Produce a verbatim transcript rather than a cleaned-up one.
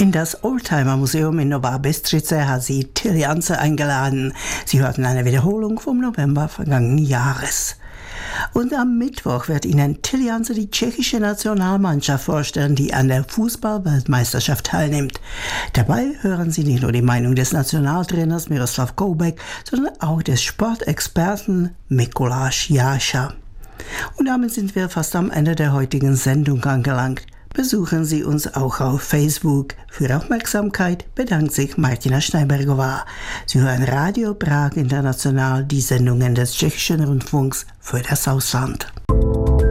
In das Oldtimer-Museum in Nová Bystřice hat sie Till Janse eingeladen. Sie hörten eine Wiederholung vom November vergangenen Jahres. Und am Mittwoch wird Ihnen Till Janse die tschechische Nationalmannschaft vorstellen, die an der Fußball-Weltmeisterschaft teilnimmt. Dabei hören Sie nicht nur die Meinung des Nationaltrainers Miroslav Koubek, sondern auch des Sportexperten Mikuláš Jáša. Und damit sind wir fast am Ende der heutigen Sendung angelangt. Besuchen Sie uns auch auf Facebook. Für Aufmerksamkeit bedankt sich Martina Schneibergová. Sie hören Radio Prag International, die Sendungen des tschechischen Rundfunks für das Ausland.